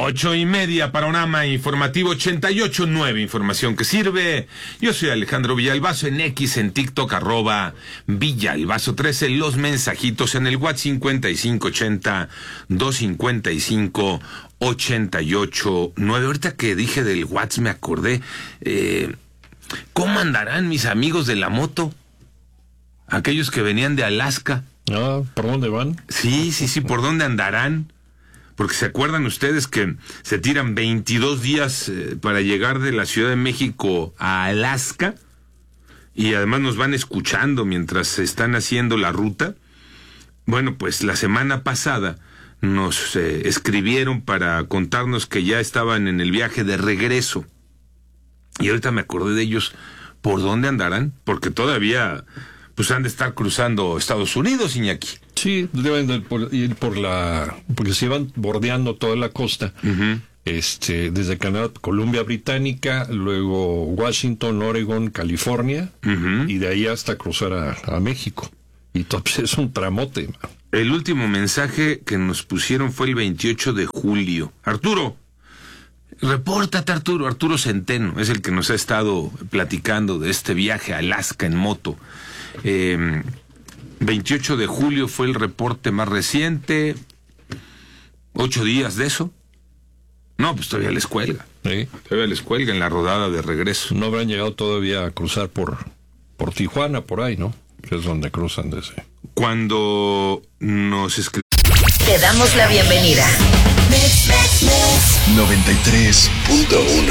8:30, panorama informativo 88.9, información que sirve. Yo soy Alejandro Villalbazo, en X, en TikTok, @Villalbazo13, los mensajitos en el WhatsApp 5580-255-88.9. Ahorita que dije del WhatsApp me acordé, ¿cómo andarán mis amigos de la moto? Aquellos que venían de Alaska. Ah, ¿por dónde van? Sí, ¿por dónde andarán? Porque se acuerdan ustedes que se tiran 22 días para llegar de la Ciudad de México a Alaska, y además nos van escuchando mientras se están haciendo la ruta. Bueno, pues la semana pasada nos escribieron para contarnos que ya estaban en el viaje de regreso. Y ahorita me acordé de ellos. ¿Por dónde andarán? Porque todavía pues han de estar cruzando Estados Unidos, Iñaki. Sí, deben de ir porque se iban bordeando toda la costa. Uh-huh. Desde Canadá, Columbia Británica, luego Washington, Oregon, California, uh-huh, y de ahí hasta cruzar a México. Y entonces es un tramote. El último mensaje que nos pusieron fue el 28 de julio. Arturo, repórtate, Arturo Centeno, es el que nos ha estado platicando de este viaje a Alaska en moto. 28 de julio fue el reporte más reciente. 8 días de eso. No, pues todavía les cuelga. ¿Sí? Todavía les cuelga en la rodada de regreso. No habrán llegado todavía a cruzar por Tijuana, por ahí, ¿no? Que es donde cruzan desde. Cuando nos escribieron. Te damos la bienvenida. 93.1